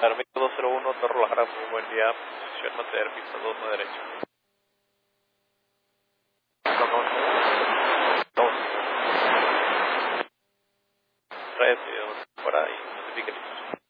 Armico 201, Torre La Jara, muy buen día, posición mantener pista 2 a derecha. 2. 3, fuera y notifique listo.